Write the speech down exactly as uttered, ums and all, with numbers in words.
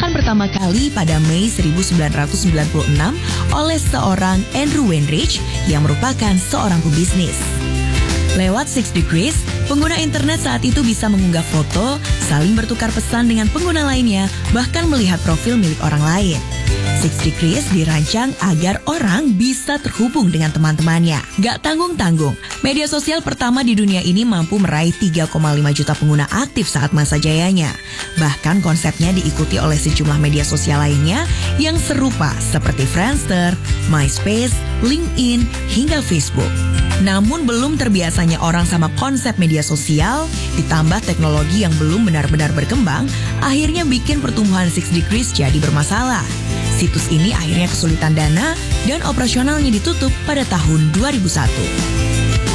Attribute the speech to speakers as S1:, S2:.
S1: diciptakan pertama kali pada Mei seribu sembilan ratus sembilan puluh enam oleh seorang Andrew Weinreich yang merupakan seorang pebisnis. Lewat Six Degrees, pengguna internet saat itu bisa mengunggah foto, saling bertukar pesan dengan pengguna lainnya, bahkan melihat profil milik orang lain. Six Degrees dirancang agar orang bisa terhubung dengan teman-temannya. Gak tanggung-tanggung, media sosial pertama di dunia ini mampu meraih tiga koma lima juta pengguna aktif saat masa jayanya. Bahkan konsepnya diikuti oleh sejumlah media sosial lainnya yang serupa seperti Friendster, MySpace, LinkedIn, hingga Facebook. Namun belum terbiasanya orang sama konsep media sosial, ditambah teknologi yang belum benar-benar berkembang, akhirnya bikin pertumbuhan Six Degrees jadi bermasalah. Situs ini akhirnya kesulitan dana dan operasionalnya ditutup pada tahun dua ribu satu.